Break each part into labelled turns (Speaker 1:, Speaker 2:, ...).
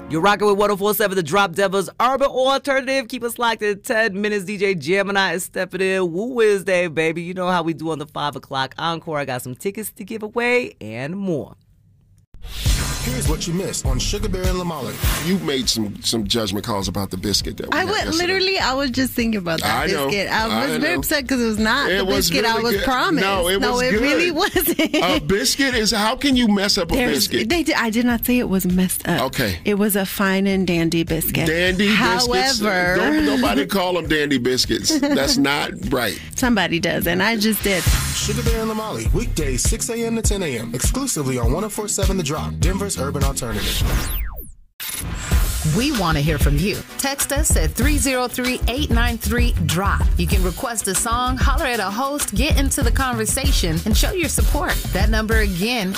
Speaker 1: You're rocking with 104.7 The Drop, Devil's Urban Alternative. Keep us locked in 10 minutes. DJ Gemini is stepping in. Woo Wednesday, baby. You know how we do on the 5 o'clock encore. I got some tickets to give away and more.
Speaker 2: Here's what you missed on Sugar Bear and Lamali. You made some judgment calls about the biscuit that we had yesterday.
Speaker 3: I was just thinking about that biscuit. I was very upset because it was not the biscuit I was promised.
Speaker 2: No, it
Speaker 3: really wasn't.
Speaker 2: A biscuit is, how can you mess up a biscuit?
Speaker 3: I did not say it was messed up.
Speaker 2: Okay.
Speaker 3: It was a fine and dandy biscuit.
Speaker 2: Biscuits? Nobody call them dandy biscuits. That's not right.
Speaker 3: Somebody does, and I just did.
Speaker 2: Sugar Bear and Lamali, weekdays 6 a.m. to 10 a.m. exclusively on 104.7 The Drop, Denver's Urban Alternative.
Speaker 4: We want to hear from you. Text us at 303-893-DROP. You can request a song, holler at a host, get into the conversation, and show your support. That number again,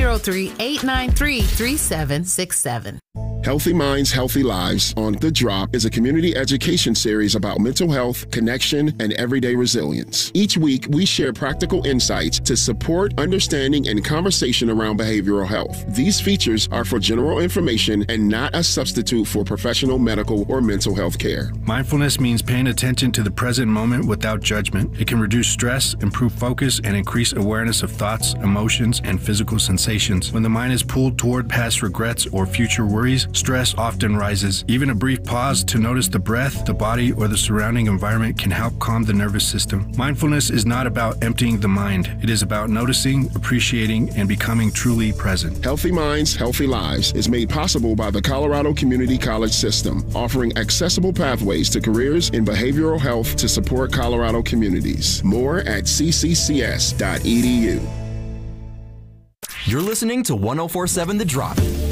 Speaker 4: 303-893-3767.
Speaker 2: Healthy Minds, Healthy Lives on The Drop is a community education series about mental health, connection, and everyday resilience. Each week, we share practical insights to support understanding and conversation around behavioral health. These features are for general information and not a substitute for professional medical or mental health care.
Speaker 5: Mindfulness means paying attention to the present moment without judgment. It can reduce stress, improve focus, and increase awareness of thoughts, emotions, and physical sensations. When the mind is pulled toward past regrets or future worries, stress often rises. Even a brief pause to notice the breath, the body, or the surrounding environment can help calm the nervous system. Mindfulness is not about emptying the mind. It is about noticing, appreciating, and becoming truly present.
Speaker 2: Healthy Minds, Healthy Lives is made possible by the Colorado Community College System, offering accessible pathways to careers in behavioral health to support Colorado communities. More at cccs.edu.
Speaker 6: You're listening to 104.7 The Drop.